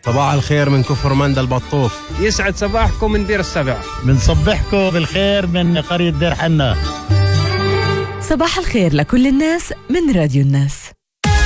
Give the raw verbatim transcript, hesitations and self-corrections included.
صباح الخير من كفر مندى البطوف. يسعد صباحكم من بير السبع. بنصبحكم بالخير من قرية دير حنا. صباح الخير لكل الناس من راديو الناس.